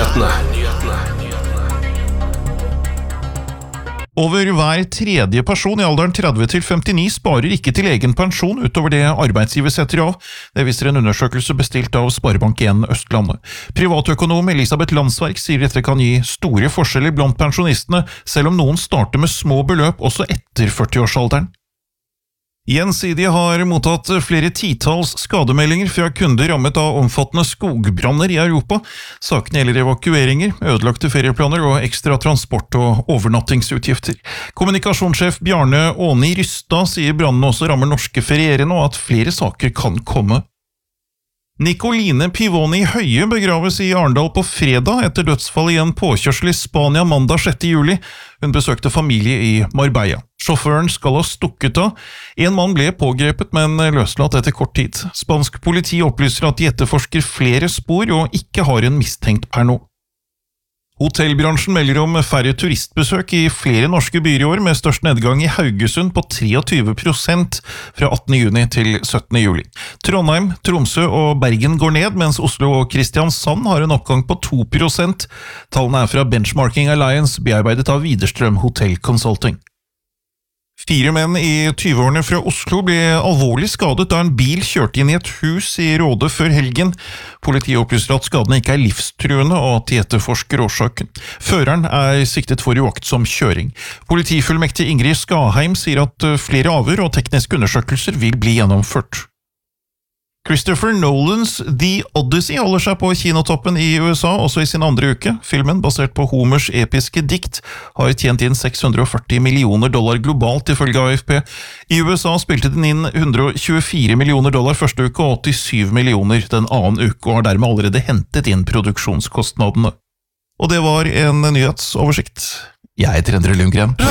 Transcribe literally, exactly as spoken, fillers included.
Over hver tredje person i alderen tretti til femtini sparer ikke til egen pensjon utover det arbeidsgiver setter av. Det viser en undersøkelse bestilt av Sparebank en Østlandet. Privatøkonom Elisabeth Landsverk sier dette kan gi store forskjeller blant pensjonistene, selv om noen starter med små beløp også etter førti-årsalderen. Gjensidige har mottatt flere titalls skademeldinger fra kunder rammet av omfattende skogbranner i Europa. Sakene gjelder evakueringer, ødelagte ferieplaner og ekstra transport- og overnattingsutgifter. Kommunikasjonssjef Bjarne Åni Rystad sier brannene også rammer norske ferierende og at flere saker kan komme. Nicoline Pivoni Høie begraves i Arendal på fredag etter dødsfall i en påkjørsel i Spania mandag sjette juli. Hun besøkte familie i Marbella. Sjåføren skal ha stukket av. En mann ble pågrepet, men løslatt etter kort tid. Spansk politi opplyser at de etterforsker flere spor og ikke har en mistenkt per nå. Hotellbransjen melder om færre turistbesøk i flere norske byer i år, med størst nedgang i Haugesund på treogtyve prosent fra attende juni til syttende juli. Trondheim, Tromsø og Bergen går ned, mens Oslo og Kristiansand har en oppgang på to prosent. Tallene er fra Benchmarking Alliance, bearbeidet av Widerstrøm Hotel Consulting. Fire menn i tyve-årene fra Oslo ble alvorlig skadet da en bil kjørte inn i et hus i Råde før helgen. Politiet opplyser at skadene ikke er livstruende og at de etterforsker årsaken. Føreren er siktet for uaktsom kjøring. Politifullmektig Ingrid Skaheim sier at flere avhør og tekniske undersøkelser vil bli gjennomført. Christopher Nolans The Odyssey holder seg på kinotoppen i U S A også i sin andre uke. Filmen, basert på Homers episke dikt, har tjent inn seks hundre og førti millioner dollar globalt ifølge A F P. I U S A spilte den inn hundre og tjuefire millioner dollar første uke og åttisyv millioner den annen uke, og har dermed allerede hentet inn produksjonskostnadene. Og det var en nyhetsoversikt. Jeg heter Endre Lundgren.